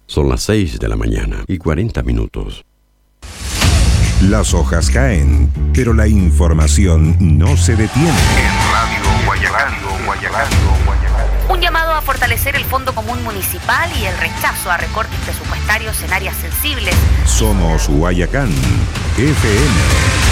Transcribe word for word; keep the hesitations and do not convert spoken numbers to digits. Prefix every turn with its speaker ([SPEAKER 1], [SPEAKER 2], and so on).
[SPEAKER 1] Son las seis de la mañana y cuarenta minutos.
[SPEAKER 2] Las hojas caen, pero la información no se detiene.
[SPEAKER 3] En Radio Guayacán, Guayacán, Guayacán.
[SPEAKER 4] Un llamado a fortalecer el Fondo Común Municipal y el rechazo a recortes presupuestarios en áreas sensibles.
[SPEAKER 2] Somos Guayacán F M.